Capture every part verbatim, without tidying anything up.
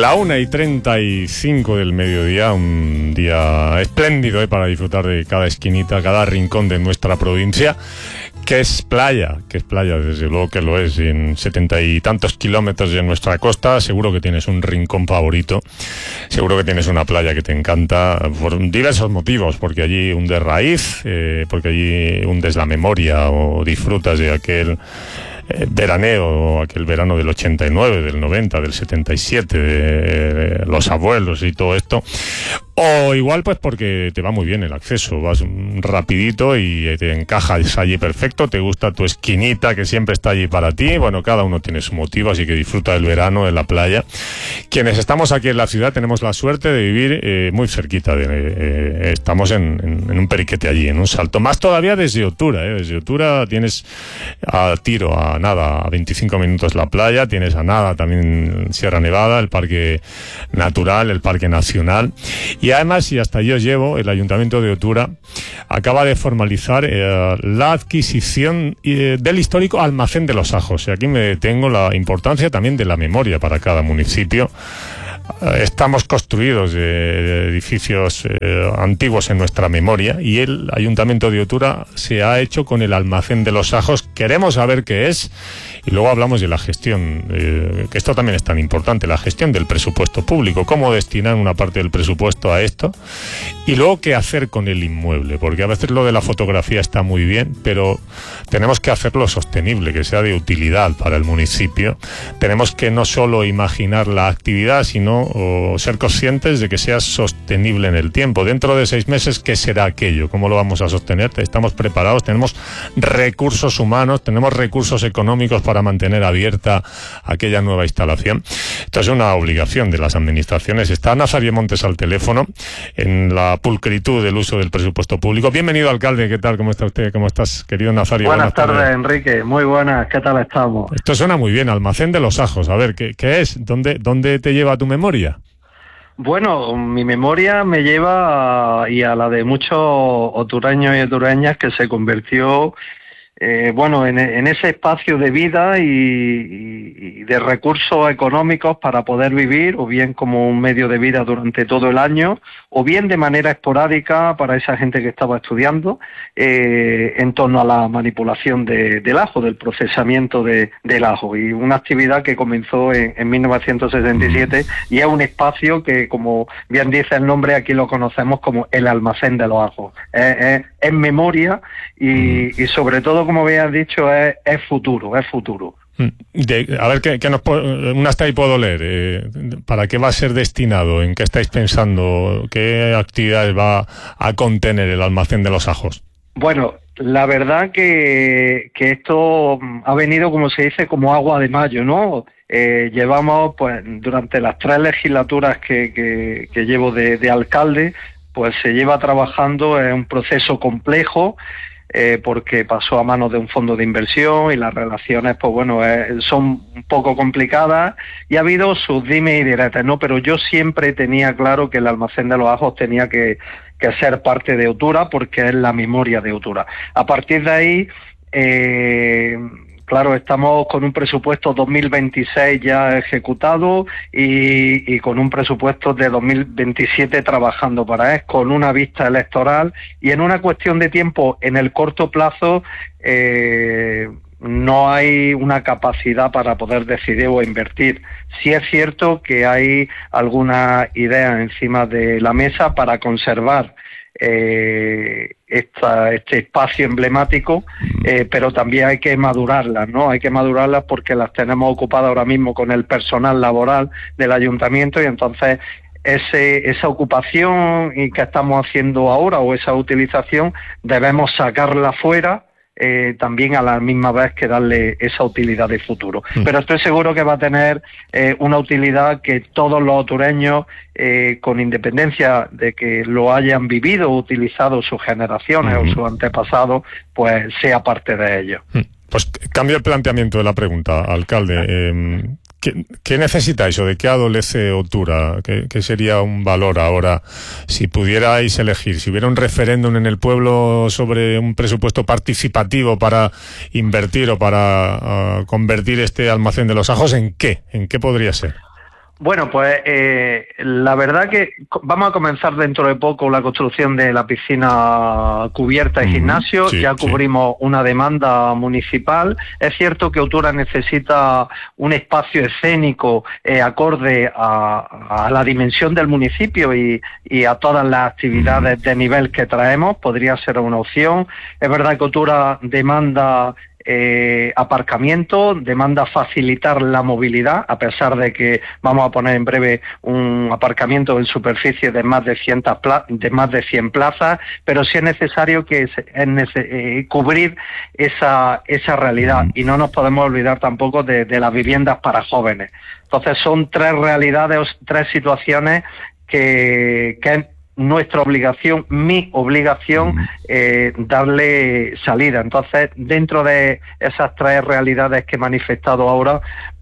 La una y treinta y cinco del mediodía, un día espléndido ¿eh? para disfrutar de cada esquinita, cada rincón de nuestra provincia, que es playa, que es playa, desde luego que lo es. En setenta y tantos kilómetros de nuestra costa, seguro que tienes un rincón favorito, seguro que tienes una playa que te encanta, por diversos motivos, porque allí hundes raíz, eh, porque allí hundes la memoria o disfrutas de aquel Eh, veraneo, aquel verano del ochenta y nueve, del noventa, del setenta y siete, de, de los abuelos y todo esto. O igual pues porque te va muy bien el acceso, vas rapidito y te encajas allí perfecto, te gusta tu esquinita que siempre está allí para ti. Bueno, cada uno tiene su motivo, así que disfruta del verano en la playa. Quienes estamos aquí en la ciudad tenemos la suerte de vivir eh, muy cerquita, de, eh, estamos en, en, en un periquete allí, en un salto. Más todavía desde Otura, eh, desde Otura tienes a tiro, a nada, a veinticinco minutos la playa, tienes a nada también Sierra Nevada, el Parque Natural, el Parque Nacional. Y además, y hasta yo llevo, el Ayuntamiento de Otura acaba de formalizar eh, la adquisición eh, del histórico Almacén de los Ajos. Y aquí me detengo, la importancia también de la memoria para cada municipio. Estamos construidos de edificios eh, antiguos en nuestra memoria, y el Ayuntamiento de Otura se ha hecho con el Almacén de los Ajos. Queremos saber qué es, y luego hablamos de la gestión, eh, que esto también es tan importante, la gestión del presupuesto público, cómo destinar una parte del presupuesto a esto, y luego qué hacer con el inmueble, porque a veces lo de la fotografía está muy bien, pero tenemos que hacerlo sostenible, que sea de utilidad para el municipio. Tenemos que no solo imaginar la actividad, sino o ser conscientes de que sea sostenible en el tiempo. Dentro de seis meses, ¿qué será aquello? ¿Cómo lo vamos a sostener? ¿Estamos preparados? ¿Tenemos recursos humanos? ¿Tenemos recursos económicos para mantener abierta aquella nueva instalación? Esto es una obligación de las administraciones. Está Nazario Montes al teléfono, en la pulcritud del uso del presupuesto público. Bienvenido, alcalde. ¿Qué tal? ¿Cómo está usted? ¿Cómo estás, querido Nazario? Buenas, buenas tardes, tardes, Enrique. Muy buenas. ¿Qué tal estamos? Esto suena muy bien. Almacén de los Ajos. A ver, ¿qué, qué es? ¿Dónde, dónde te lleva tu memoria? Bueno, mi memoria me lleva a, y a la de muchos otureños y otureñas, que se convirtió eh, bueno, en, en ese espacio de vida y, y de recursos económicos para poder vivir, o bien como un medio de vida durante todo el año, o bien de manera esporádica para esa gente que estaba estudiando eh, en torno a la manipulación de, del ajo, del procesamiento de, del ajo, y una actividad que comenzó en, en mil novecientos sesenta y siete, y es un espacio que, como bien dice el nombre, aquí lo conocemos como el Almacén de los Ajos. Es, es, es memoria y, y sobre todo, como bien has dicho, es, es futuro, es futuro. De, a ver, ¿qué, qué nos, una hasta ahí puedo leer. Eh, ¿Para qué va a ser destinado? ¿En qué estáis pensando? ¿Qué actividades va a contener el Almacén de los Ajos? Bueno, la verdad que, que esto ha venido, como se dice, como agua de mayo, ¿no? Eh, llevamos, pues, durante las tres legislaturas que, que, que llevo de, de alcalde, pues se lleva trabajando en un proceso complejo, Eh, porque pasó a manos de un fondo de inversión y las relaciones, pues bueno, eh, son un poco complicadas, y ha habido sus dimes y diretes, ¿no? Pero yo siempre tenía claro que el Almacén de los Ajos tenía que, que ser parte de Otura, porque es la memoria de Otura. A partir de ahí, eh, claro, estamos con un presupuesto dos mil veintiséis ya ejecutado y, y con un presupuesto de dos mil veintisiete trabajando para él, con una vista electoral, y en una cuestión de tiempo, en el corto plazo, eh, no hay una capacidad para poder decidir o invertir. Sí es cierto que hay algunas ideas encima de la mesa para conservar Eh, esta, este espacio emblemático, eh, pero también hay que madurarlas, ¿no? Hay que madurarlas porque las tenemos ocupadas ahora mismo con el personal laboral del ayuntamiento, y entonces ese, esa ocupación y que estamos haciendo ahora, o esa utilización, debemos sacarla fuera, Eh, también a la misma vez que darle esa utilidad de futuro. Mm. Pero estoy seguro que va a tener eh, una utilidad que todos los otureños, eh, con independencia de que lo hayan vivido o utilizado sus generaciones mm. o sus antepasados, pues sea parte de ello. Mm. Pues cambio el planteamiento de la pregunta, alcalde. Eh, ¿qué, ¿Qué necesitáis o de qué adolece Otura? ¿Qué, ¿Qué sería un valor ahora si pudierais elegir? Si hubiera un referéndum en el pueblo sobre un presupuesto participativo para invertir o para uh, convertir este Almacén de los Ajos, ¿en qué? ¿En qué podría ser? Bueno, pues eh, la verdad que vamos a comenzar dentro de poco la construcción de la piscina cubierta y gimnasio. Sí, ya cubrimos sí. una demanda municipal. Es cierto que Otura necesita un espacio escénico eh, acorde a, a la dimensión del municipio y, y a todas las actividades de nivel que traemos. Podría ser una opción. Es verdad que Otura demanda Eh, aparcamiento, demanda facilitar la movilidad, a pesar de que vamos a poner en breve un aparcamiento en superficie de más de cien, pla de más de cien plazas, pero sí es necesario que es, es nece eh, cubrir esa, esa realidad, y no nos podemos olvidar tampoco de, de las viviendas para jóvenes. Entonces son tres realidades, tres situaciones que, que nuestra obligación, mi obligación, eh, darle salida. Entonces, dentro de esas tres realidades que he manifestado ahora,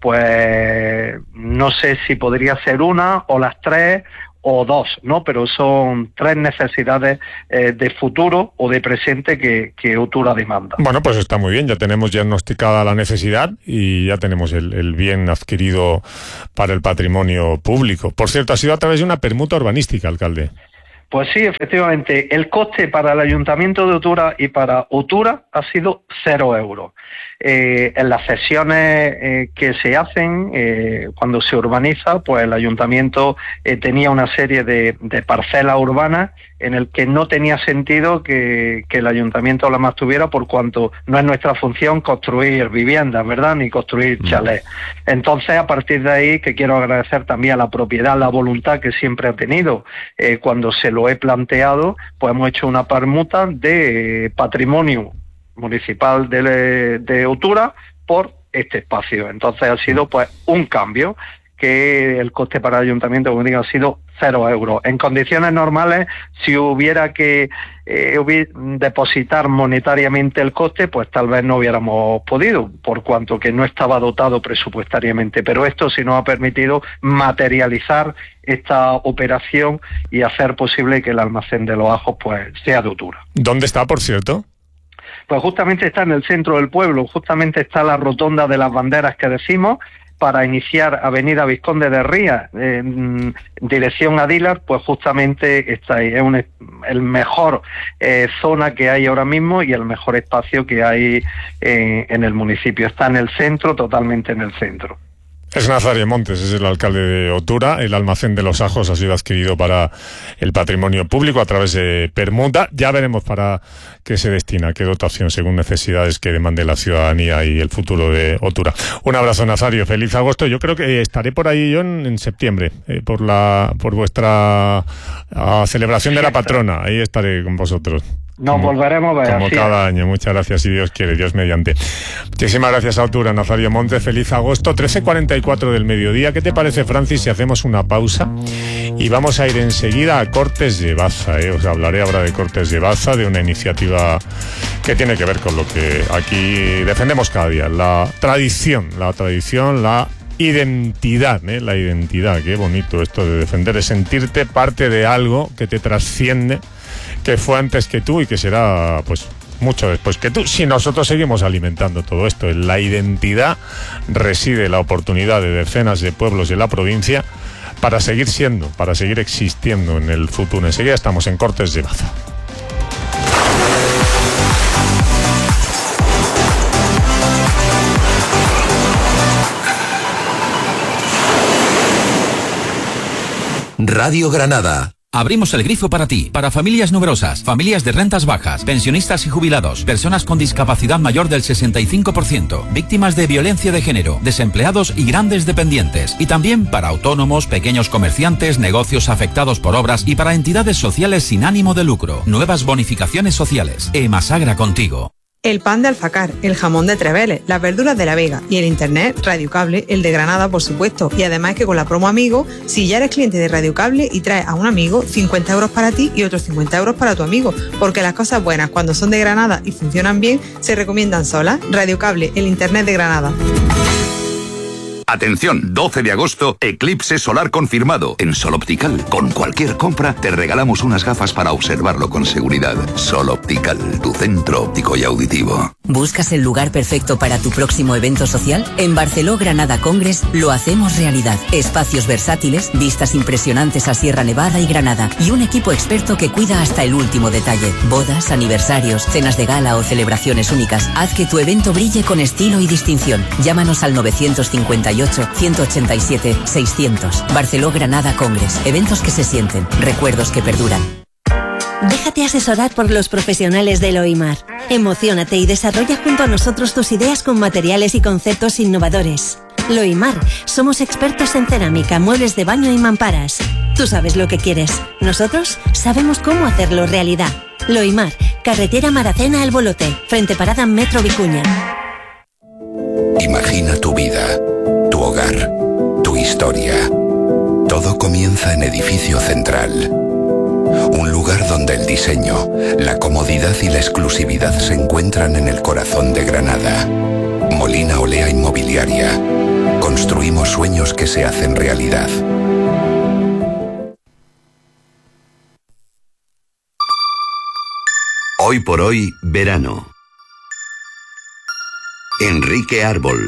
pues no sé si podría ser una o las tres o dos, ¿no? Pero son tres necesidades eh, de futuro o de presente que, que Otura demanda. Bueno, pues está muy bien, ya tenemos diagnosticada la necesidad y ya tenemos el, el bien adquirido para el patrimonio público. Por cierto, ha sido a través de una permuta urbanística, alcalde. Pues sí, efectivamente, el coste para el Ayuntamiento de Otura y para Otura ha sido cero euros. Eh, en las cesiones eh, que se hacen eh, cuando se urbaniza, pues el Ayuntamiento eh, tenía una serie de, de parcelas urbanas en el que no tenía sentido que, que el Ayuntamiento la mantuviera, por cuanto no es nuestra función construir viviendas, ¿verdad?, ni construir chalés. Entonces, a partir de ahí, que quiero agradecer también a la propiedad, la voluntad que siempre ha tenido, eh, cuando se lo he planteado, pues hemos hecho una permuta de eh, patrimonio municipal de, de Otura por este espacio. Entonces ha sido pues un cambio, que el coste para el ayuntamiento, como digo, ha sido cero euros. En condiciones normales, si hubiera que eh, hubiera, depositar monetariamente el coste, pues tal vez no hubiéramos podido, por cuanto que no estaba dotado presupuestariamente. Pero esto sí nos ha permitido materializar esta operación y hacer posible que el almacén de los ajos pues sea de Otura. ¿Dónde está, por cierto? Pues justamente está en el centro del pueblo, justamente está la rotonda de las banderas que decimos, para iniciar Avenida Vizconde de Rías, en dirección a Dilar, pues justamente está ahí. Es un, el mejor eh, zona que hay ahora mismo y el mejor espacio que hay eh, en el municipio. Está en el centro, totalmente en el centro. Es Nazario Montes, es el alcalde de Otura. El almacén de los ajos ha sido adquirido para el patrimonio público a través de permuta. Ya veremos para qué se destina, qué dotación, según necesidades que demande la ciudadanía y el futuro de Otura. Un abrazo, Nazario. Feliz agosto. Yo creo que estaré por ahí yo en, en septiembre, eh, por la por vuestra uh, celebración de la patrona. Ahí estaré con vosotros. Nos como, volveremos a ver. Como cada año. Muchas gracias, si Dios quiere, Dios mediante. Muchísimas gracias a Otura, Nazario Montes. Feliz agosto. trece cuarenta y cuatro del mediodía. ¿Qué te parece, Francis, si hacemos una pausa? Y vamos a ir enseguida a Cortes de Baza. ¿eh? Os hablaré ahora de Cortes de Baza, de una iniciativa que tiene que ver con lo que aquí defendemos cada día. La tradición, la tradición, la identidad, ¿eh? la identidad. Qué bonito esto de defender, es sentirte parte de algo que te trasciende, que fue antes que tú y que será pues mucho después que tú. Si nosotros seguimos alimentando todo esto, en la identidad reside la oportunidad de decenas de pueblos de la provincia para seguir siendo, para seguir existiendo en el futuro. Enseguida estamos en Cortes de Baza. Radio Granada. Abrimos el grifo para ti, para familias numerosas, familias de rentas bajas, pensionistas y jubilados, personas con discapacidad mayor del sesenta y cinco por ciento, víctimas de violencia de género, desempleados y grandes dependientes. Y también para autónomos, pequeños comerciantes, negocios afectados por obras y para entidades sociales sin ánimo de lucro. Nuevas bonificaciones sociales. Emasagra contigo. El pan de Alfacar, el jamón de Treveles, las verduras de La Vega y el internet Radiocable, el de Granada, por supuesto. Y además es que con la promo Amigo, si ya eres cliente de Radiocable y traes a un amigo, cincuenta euros para ti y otros cincuenta euros para tu amigo. Porque las cosas buenas, cuando son de Granada y funcionan bien, se recomiendan solas. Radiocable, el internet de Granada. Atención, doce de agosto, eclipse solar confirmado en Sol Optical. Con cualquier compra te regalamos unas gafas para observarlo con seguridad. Sol Optical, tu centro óptico y auditivo. ¿Buscas el lugar perfecto para tu próximo evento social? En Barceló Granada Congress lo hacemos realidad. Espacios versátiles, vistas impresionantes a Sierra Nevada y Granada y un equipo experto que cuida hasta el último detalle. Bodas, aniversarios, cenas de gala o celebraciones únicas. Haz que tu evento brille con estilo y distinción. Llámanos al novecientos cincuenta y ocho, ciento ochenta y siete, seiscientos. Barceló Granada Congress. Eventos que se sienten, recuerdos que perduran. Déjate asesorar por los profesionales de Loimar. Emociónate y desarrolla junto a nosotros tus ideas con materiales y conceptos innovadores. Loimar, somos expertos en cerámica, muebles de baño y mamparas. Tú sabes lo que quieres. Nosotros sabemos cómo hacerlo realidad. Loimar, carretera Maracena El Bolote, frente parada Metro Vicuña. Imagina tu vida, tu hogar, tu historia. Todo comienza en Edificio Central. Un lugar donde el diseño, la comodidad y la exclusividad se encuentran en el corazón de Granada. Molina Olea Inmobiliaria. Construimos sueños que se hacen realidad. Hoy por hoy, verano. Enrique Árbol.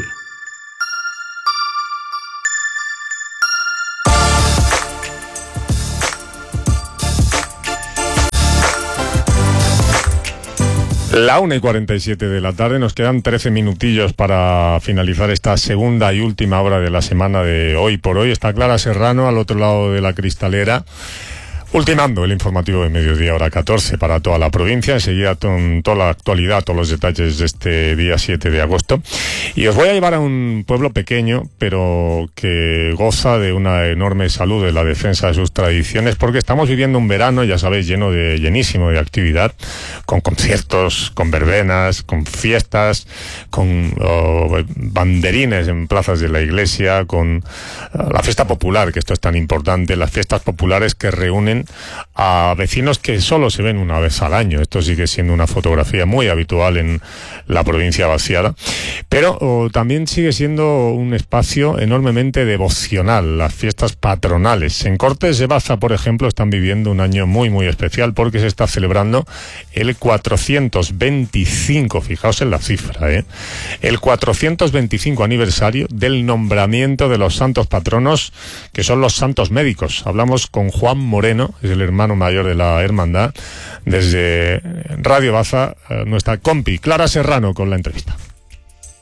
La una y cuarenta y siete de la tarde, nos quedan trece minutillos para finalizar esta segunda y última hora de la semana de Hoy por Hoy. Está Clara Serrano al otro lado de la cristalera, ultimando el informativo de mediodía, hora catorce, para toda la provincia. Enseguida con toda la actualidad, todos los detalles de este día siete de agosto. Y os voy a llevar a un pueblo pequeño, pero que goza de una enorme salud en la defensa de sus tradiciones, porque estamos viviendo un verano, ya sabéis, lleno de, llenísimo de actividad, con conciertos, con verbenas, con fiestas, con oh, banderines en plazas de la iglesia, con uh, la fiesta popular, que esto es tan importante, las fiestas populares que reúnen a vecinos que solo se ven una vez al año. Esto sigue siendo una fotografía muy habitual en la provincia vaciada, pero oh, también sigue siendo un espacio enormemente devocional, las fiestas patronales. En Cortes de Baza, por ejemplo, están viviendo un año muy muy especial, porque se está celebrando el cuatrocientos veinticinco, fijaos en la cifra, ¿eh? el cuatrocientos veinticinco aniversario del nombramiento de los santos patronos, que son los santos médicos. Hablamos con Juan Moreno, es el hermano mayor de la hermandad, desde Radio Baza, nuestra compi Clara Serrano con la entrevista.